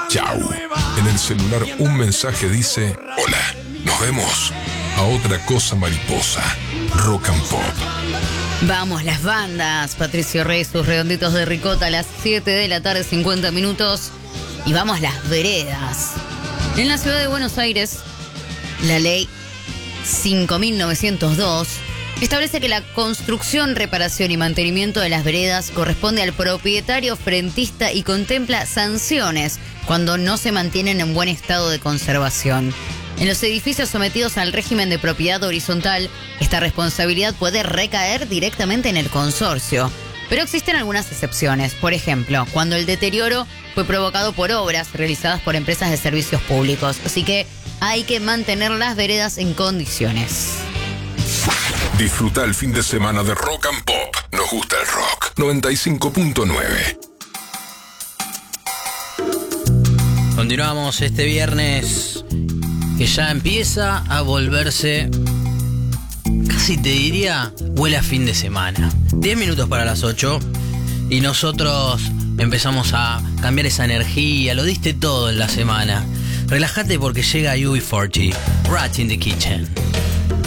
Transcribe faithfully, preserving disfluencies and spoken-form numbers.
Chau. En el celular un mensaje dice: hola, nos vemos. A otra cosa mariposa. Rock and Pop. Vamos las bandas. Patricio Rey, sus redonditos de ricota a las siete de la tarde, cincuenta minutos. Y vamos las veredas. En la ciudad de Buenos Aires, la ley cinco mil novecientos dos establece que la construcción, reparación y mantenimiento de las veredas corresponde al propietario frentista y contempla sanciones cuando no se mantienen en buen estado de conservación. En los edificios sometidos al régimen de propiedad horizontal, esta responsabilidad puede recaer directamente en el consorcio. Pero existen algunas excepciones. Por ejemplo, cuando el deterioro fue provocado por obras realizadas por empresas de servicios públicos. Así que hay que mantener las veredas en condiciones. Disfruta el fin de semana de Rock and Pop. Nos gusta el rock. noventa y cinco punto nueve. Continuamos este viernes que ya empieza a volverse, casi te diría, huele a fin de semana. diez minutos para las ocho y nosotros empezamos a cambiar esa energía. Lo diste todo en la semana. Relájate porque llega U B cuarenta, Rat in the Kitchen.